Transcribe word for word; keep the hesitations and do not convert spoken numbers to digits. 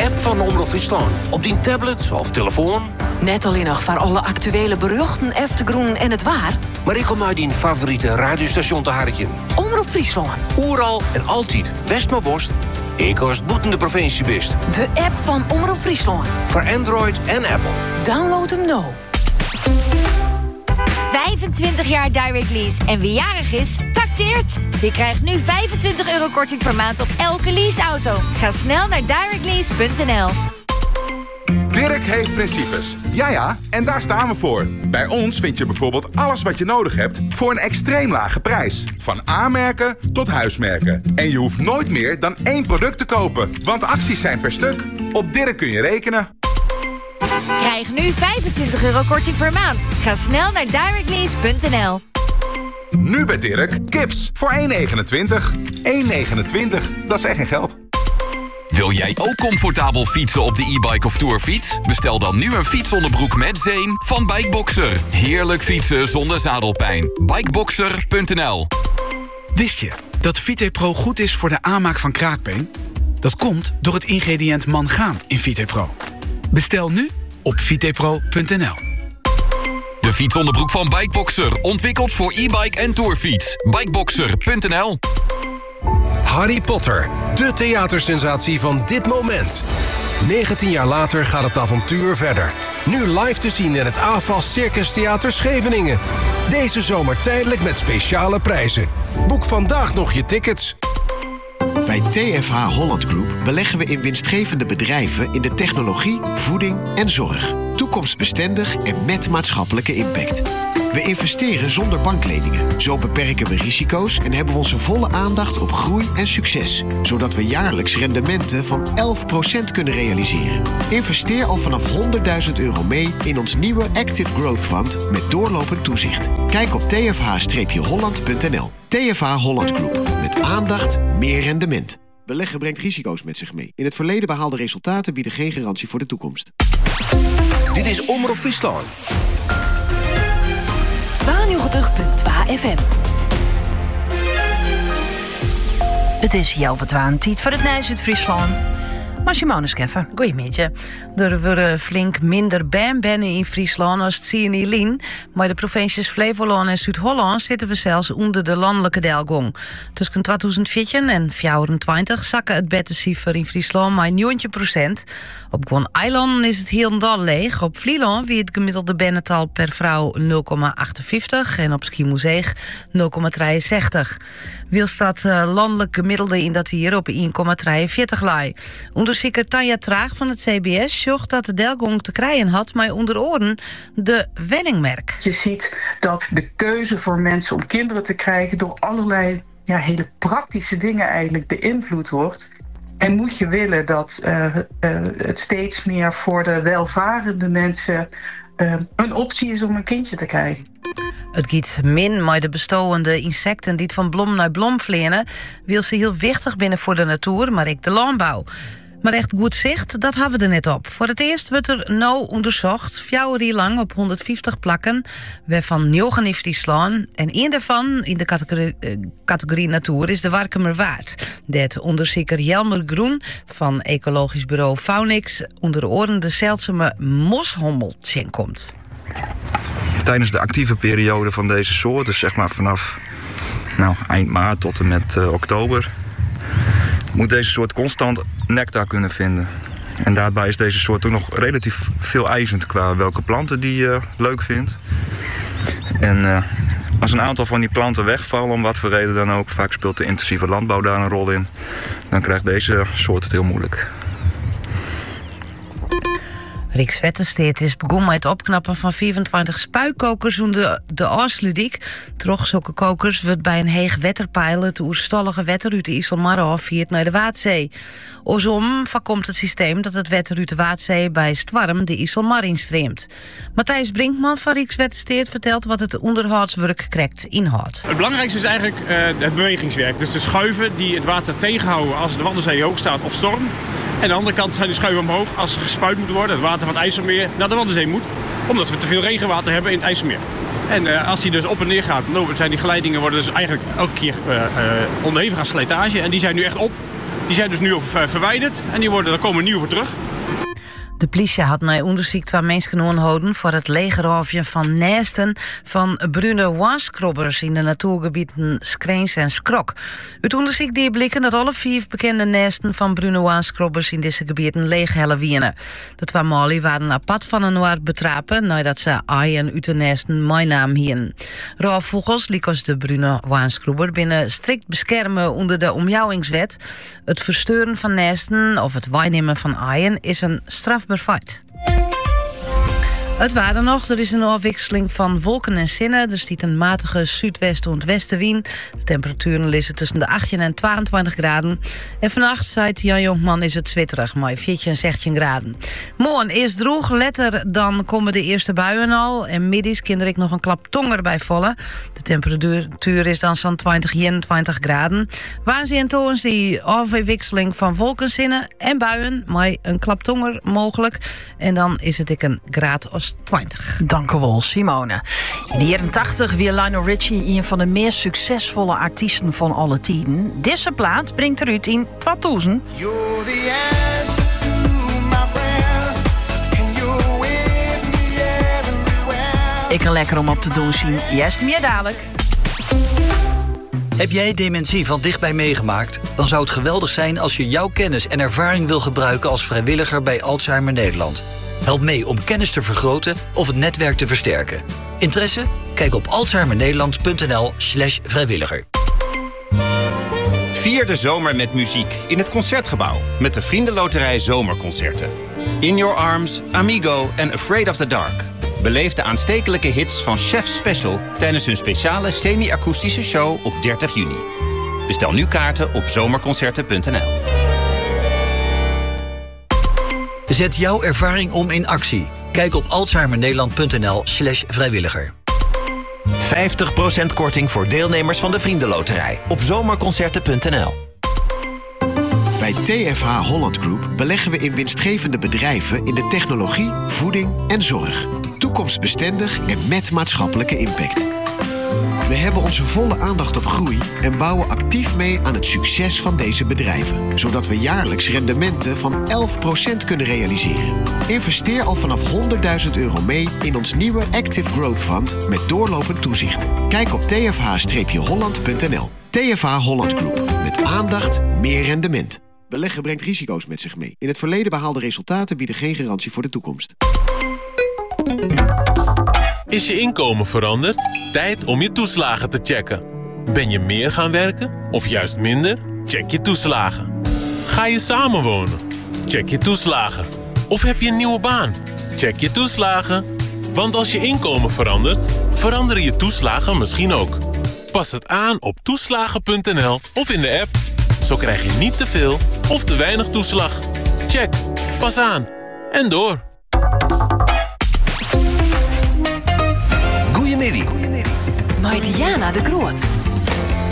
app van Omroep Friesland. Op die tablet of telefoon. Net alleen nog voor alle actuele berichten, Eftegroen en het waar. Maar ik kom uit die favoriete radiostation te harken. Omroep Friesland. Oeral en altijd West maar Worst. Ik als het boetende provincie best. De app van Omroep Friesland. Voor Android en Apple. Download hem nu. vijfentwintig jaar Direct Lease. En wie jarig is, tacteert. Je krijgt nu vijfentwintig euro korting per maand op elke leaseauto. Ga snel naar direct lease punt n l. Dirk heeft principes. Ja ja, en daar staan we voor. Bij ons vind je bijvoorbeeld alles wat je nodig hebt voor een extreem lage prijs. Van A-merken tot huismerken. En je hoeft nooit meer dan één product te kopen, want acties zijn per stuk. Op Dirk kun je rekenen. Krijg nu vijfentwintig euro korting per maand. Ga snel naar direct lease punt n l. Nu bij Dirk, kips voor één negenentwintig. één negenentwintig, dat is echt geen geld. Wil jij ook comfortabel fietsen op de e-bike of tourfiets? Bestel dan nu een fietsonderbroek met zeem van Bikeboxer. Heerlijk fietsen zonder zadelpijn. Bikeboxer punt n l. Wist je dat VitePro goed is voor de aanmaak van kraakbeen? Dat komt door het ingrediënt mangaan in VitePro. Bestel nu op vitepro punt n l. De fietsonderbroek van Bikeboxer. Ontwikkeld voor e-bike en tourfiets. Bikeboxer punt n l. Harry Potter, de theatersensatie van dit moment. negentien jaar later gaat het avontuur verder. Nu live te zien in het A F A S Circus Theater Scheveningen. Deze zomer tijdelijk met speciale prijzen. Boek vandaag nog je tickets. Bij T F H Holland Group beleggen we in winstgevende bedrijven in de technologie, voeding en zorg. Toekomstbestendig en met maatschappelijke impact. We investeren zonder bankleningen. Zo beperken we risico's en hebben we onze volle aandacht op groei en succes. Zodat we jaarlijks rendementen van elf procent kunnen realiseren. Investeer al vanaf honderdduizend euro mee in ons nieuwe Active Growth Fund met doorlopend toezicht. Kijk op t f h holland punt n l. T F H Holland Group. Met aandacht, meer rendement. Beleggen brengt risico's met zich mee. In het verleden behaalde resultaten bieden geen garantie voor de toekomst. Dit is Omroep Friesland. tweeënnegentig punt twee F M. Het is jouw vertwaan tijd voor het nieuws uit Friesland. Maar Simone Scheffer. Goedemiddag. Er worden flink minder bambannen in Friesland als het zien in Lien. Maar de provincies Flevoland en Zuid-Holland zitten we zelfs onder de landelijke delgong. Tussen tweeduizend veertien en vierentwintig zakken het bettencijfer in Friesland maar negentig procent. Op gewoon eilanden is het heel en dal leeg. Op Vlieland wie het gemiddelde bennetal per vrouw nul komma achtenvijftig en op Schiermonnikoog nul komma drieënzestig. Wiel staat uh, landelijk gemiddelde in dat hier op één komma drieënveertig lei. Onderzoeker Tanja Traag van het C B S zocht dat de delgong te krijgen had, maar onder oren de wenningmerk. Je ziet dat de keuze voor mensen om kinderen te krijgen door allerlei ja, hele praktische dingen eigenlijk beïnvloed wordt. En moet je willen dat uh, uh, het steeds meer voor de welvarende mensen uh, een optie is om een kindje te krijgen. Het giet min maar de bestowende insecten die het van blom naar blom vliegen, wil ze heel wichtig binnen voor de natuur, maar ook de landbouw. Maar echt goed zicht, dat hebben we er net op. Voor het eerst wordt er nou onderzocht, vier jaar lang op honderdvijftig plakken, waarvan negen in Friesland. En één daarvan in de categorie, uh, categorie natuur is de Warkumerwaard. Dat onderzoeker Jelmer Groen van ecologisch bureau Faunix onder oren de zeldzame moshommel komt. Tijdens de actieve periode van deze soort, dus zeg maar vanaf nou, eind maart tot en met uh, oktober, moet deze soort constant nectar kunnen vinden. En daarbij is deze soort ook nog relatief veel eisend qua welke planten die je uh, leuk vindt. En uh, als een aantal van die planten wegvallen, om wat voor reden dan ook, vaak speelt de intensieve landbouw daar een rol in, dan krijgt deze soort het heel moeilijk. Rijkswaterstaat is begonnen met het opknappen van vierentwintig spuikkokers onder de Oostludiek. Troch zulke kokers wordt bij een heeg wetterpeil het oerstallige wetter uit de IJsselmarre afviert naar de Waadzee. Osom voorkomt het systeem dat het wetter uit de Waadzee bij Stwarm de IJsselmarre instreemt. Matthijs Brinkman van Rijkswaterstaat vertelt wat het onderhoudswerk correct inhoudt. Het belangrijkste is eigenlijk uh, het bewegingswerk. Dus de schuiven die het water tegenhouden als de Waddenzee hoog staat of storm. En aan de andere kant zijn de schuiven omhoog als er gespuit moet worden. Het water van het IJsselmeer naar de Waddenzee moet. Omdat we te veel regenwater hebben in het IJsselmeer. En uh, als die dus op en neer gaat lopen, zijn die geleidingen worden dus eigenlijk elke keer uh, uh, onderhevig aan slijtage. En die zijn nu echt op. Die zijn dus nu ook verwijderd en die worden, daar komen nieuw voor terug. De politie had naar onderzoek twee mensen aangehouden voor het legerhoofdje van nesten van bruine waaskrobbers in de natuurgebieden Skreens en Skrok. Uit onderzoek die blikken dat alle vier bekende nesten van bruine waaskrobbers in deze gebieden leeghellen wienen. De twee molly waren apart van een waar betrapen nadat ze aaien uit de nesten mijn naam hien. Roofvogels, liekos de bruine waanskrobber, binnen strikt beschermen onder de omjouwingswet. Het versteuren van nesten of het waarnemen van aaien is een straf. Feit. Het waren nog, er is een afwisseling van wolken en zinnen. Er stiet een matige zuidwest- en westenwind. De temperaturen liggen tussen de achttien en tweeëntwintig graden. En vannacht, zei Jan Jonkman, is het zwitterig, maar veertien en zestien graden. Morgen eerst droog, letter dan komen de eerste buien al. En middags kinder ik nog een klap tong erbij vallen. De temperatuur is dan zo'n twintig, eenentwintig graden. Waar zien torens die afwisseling van wolkenzinnen en buien, maar een klap tonger mogelijk. En dan is het ik een graad of twintig. Dank u wel, Simone. In de jaren tachtig weer Lionel Richie een van de meest succesvolle artiesten van alle tijden. Deze plaat brengt eruit in tweeduizend. Ik kan lekker om op te doen zien. Juist meer dadelijk. Heb jij dementie van dichtbij meegemaakt? Dan zou het geweldig zijn als je jouw kennis en ervaring wil gebruiken als vrijwilliger bij Alzheimer Nederland. Help mee om kennis te vergroten of het netwerk te versterken. Interesse? Kijk op alzheimernederland.nl slash vrijwilliger. Vier de zomer met muziek in het Concertgebouw met de Vriendenloterij Zomerconcerten. In Your Arms, Amigo en Afraid of the Dark. Beleef de aanstekelijke hits van Chef Special tijdens hun speciale semi-akoestische show op dertig juni. Bestel nu kaarten op zomerconcerten punt n l. Zet jouw ervaring om in actie. Kijk op alzheimernederland.nl slash vrijwilliger. vijftig procent korting voor deelnemers van de Vriendenloterij op zomerconcerten punt n l. Bij T F H Holland Group beleggen we in winstgevende bedrijven in de technologie, voeding en zorg. Toekomstbestendig en met maatschappelijke impact. We hebben onze volle aandacht op groei en bouwen actief mee aan het succes van deze bedrijven. Zodat we jaarlijks rendementen van elf procent kunnen realiseren. Investeer al vanaf honderdduizend euro mee in ons nieuwe Active Growth Fund met doorlopend toezicht. Kijk op t f h holland punt n l. T F H Holland Group. Met aandacht, meer rendement. Beleggen brengt risico's met zich mee. In het verleden behaalde resultaten bieden geen garantie voor de toekomst. Is je inkomen veranderd? Tijd om je toeslagen te checken. Ben je meer gaan werken of juist minder? Check je toeslagen. Ga je samenwonen? Check je toeslagen. Of heb je een nieuwe baan? Check je toeslagen. Want als je inkomen verandert, veranderen je toeslagen misschien ook. Pas het aan op toeslagen punt n l of in de app. Zo krijg je niet te veel of te weinig toeslag. Check, pas aan en door. Goedemiddag. Bij Diana de Groot.